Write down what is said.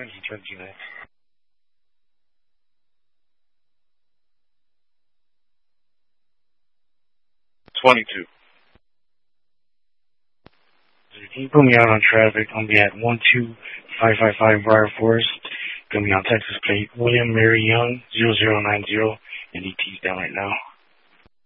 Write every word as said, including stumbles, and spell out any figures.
What is he trying to do next? twenty-two. Can you put me out on traffic? I'm be at one two five five five Briar Forest. Gonna be on Texas plate William Mary Young zero zero nine zero, and E T's down right now.